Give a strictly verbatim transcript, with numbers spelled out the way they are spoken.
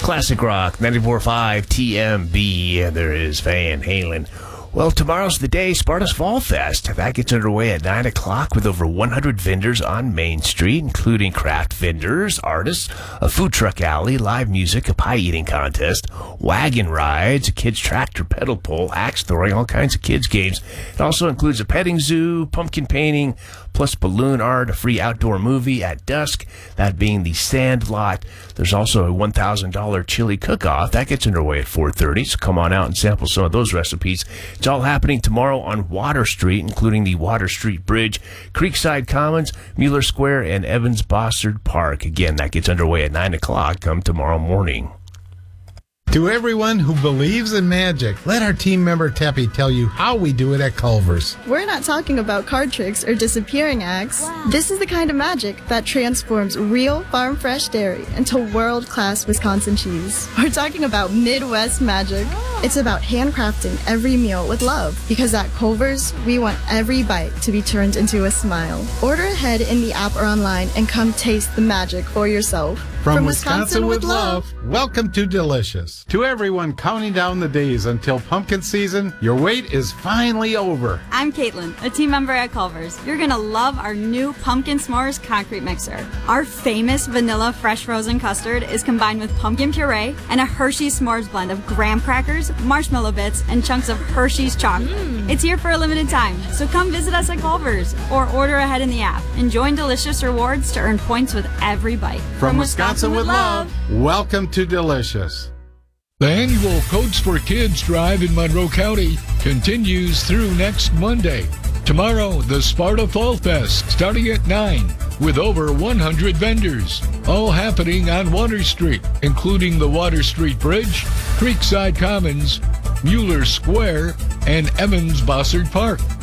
Classic Rock, ninety-four point five T M B, and there is Van Halen. Well, tomorrow's the day, Sparta's Fall Fest. That gets underway at nine o'clock with over one hundred vendors on Main Street, including craft vendors, artists, a food truck alley, live music, a pie eating contest, wagon rides, a kids tractor pedal pull, axe throwing, all kinds of kids games. It also includes a petting zoo, pumpkin painting, plus balloon art, a free outdoor movie at dusk, that being the Sand Lot. There's also a one thousand dollars chili cook-off. That gets underway at four thirty, so come on out and sample some of those recipes. It's all happening tomorrow on Water Street, including the Water Street Bridge, Creekside Commons, Mueller Square, and Evans Bossard Park. Again, that gets underway at nine o'clock come tomorrow morning. To everyone who believes in magic, let our team member Teppy tell you how we do it at Culver's. We're not talking about card tricks or disappearing acts. Wow. This is the kind of magic that transforms real farm-fresh dairy into world-class Wisconsin cheese. We're talking about Midwest magic. Oh. It's about handcrafting every meal with love, because at Culver's, we want every bite to be turned into a smile. Order ahead in the app or online and come taste the magic for yourself. From, From Wisconsin, Wisconsin with love, love, welcome to Delicious. To everyone counting down the days until pumpkin season, your wait is finally over. I'm Caitlin, a team member at Culver's. You're going to love our new Pumpkin S'mores concrete mixer. Our famous vanilla fresh frozen custard is combined with pumpkin puree and a Hershey's S'mores blend of graham crackers, marshmallow bits, and chunks of Hershey's chocolate. Mm. It's here for a limited time, so come visit us at Culver's or order ahead in the app and join Delicious Rewards to earn points with every bite. From, From Wisconsin, Wisconsin with love, welcome to Delicious. The annual Coats for Kids drive in Monroe County continues through next Monday. Tomorrow, the Sparta Fall Fest, starting at nine, with over one hundred vendors, all happening on Water Street, including the Water Street Bridge, Creekside Commons, Mueller Square, and Evans Bossard Park.